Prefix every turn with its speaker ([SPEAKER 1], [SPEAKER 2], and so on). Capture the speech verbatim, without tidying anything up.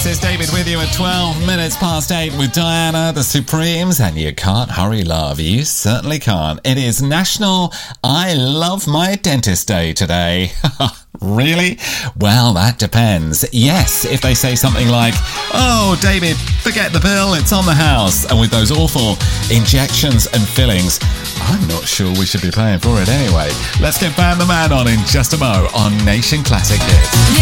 [SPEAKER 1] it's David with you at twelve minutes past eight with Diana, the Supremes, and you can't hurry love. You certainly can't. It is National I Love My Dentist Day today. Really? Well, that depends. Yes, if they say something like, oh, David, forget the bill, it's on the house. And with those awful injections and fillings, I'm not sure we should be paying for it anyway. Let's get Bam the Man on in just a mo on Nation Classic Hits.